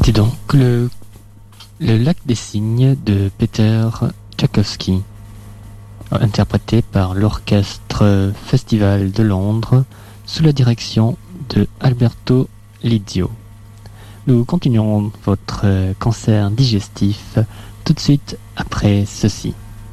C'était donc le Lac des Cygnes de Peter Tchaikovsky, interprété par l'Orchestre Festival de Londres sous la direction de Alberto Lizio. Nous continuons votre cancer digestif tout de suite après ceci.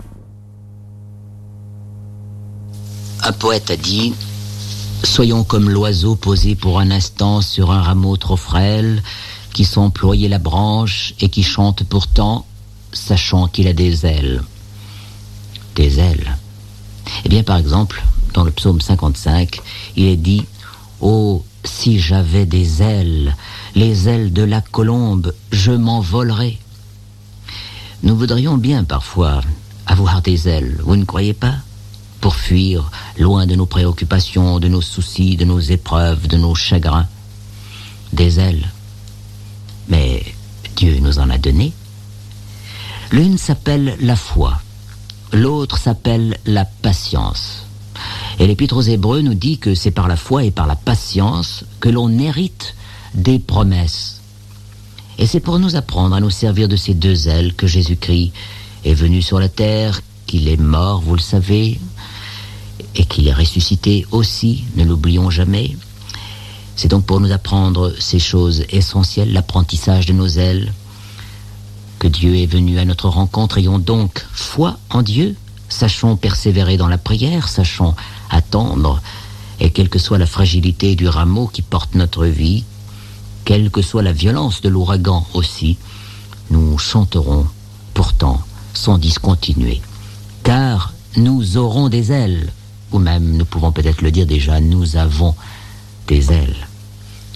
Un poète a dit: soyons comme l'oiseau posé pour un instant sur un rameau trop frêle, qui sent ployer la branche et qui chante pourtant, sachant qu'il a des ailes. Des ailes. Eh bien, par exemple, dans le psaume 55, il est dit: oh, si j'avais des ailes, les ailes de la colombe, je m'envolerais. Nous voudrions bien parfois avoir des ailes, vous ne croyez pas? Pour fuir loin de nos préoccupations, de nos soucis, de nos épreuves, de nos chagrins. Des ailes. Mais Dieu nous en a donné. L'une s'appelle la foi, l'autre s'appelle la patience. Et l'Épître aux Hébreux nous dit que c'est par la foi et par la patience que l'on hérite des promesses. Et c'est pour nous apprendre à nous servir de ces deux ailes que Jésus-Christ est venu sur la terre, qu'il est mort, vous le savez, et qu'il est ressuscité aussi, ne l'oublions jamais. C'est donc pour nous apprendre ces choses essentielles, l'apprentissage de nos ailes, que Dieu est venu à notre rencontre. Ayons donc foi en Dieu, sachons persévérer dans la prière, sachons attendre, et quelle que soit la fragilité du rameau qui porte notre vie, quelle que soit la violence de l'ouragan aussi, nous chanterons pourtant sans discontinuer. Car nous aurons des ailes, ou même nous pouvons peut-être le dire déjà, nous avons des ailes.